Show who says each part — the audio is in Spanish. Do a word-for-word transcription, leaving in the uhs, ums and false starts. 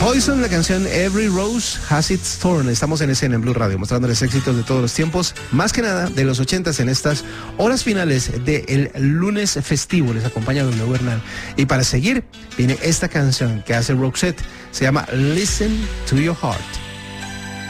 Speaker 1: Poison, la canción Every Rose Has Its Thorn. Estamos en escena en Blue Radio, mostrándoles éxitos de todos los tiempos, más que nada de los ochentas en estas horas finales del lunes festivo. Les acompaña Don Leonardo Bernal. Y para seguir, viene esta canción que hace Roxette. Se llama Listen to Your Heart.